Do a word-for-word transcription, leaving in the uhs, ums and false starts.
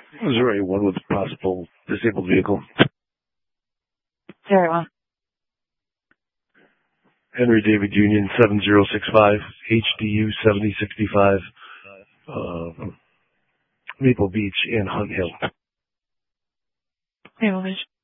Is there anyone with a possible disabled vehicle? Zero one. Henry David Union seven zero six five, H D U seventy sixty-five, uh, Maple Beach and Hunt Hill. Maple Beach.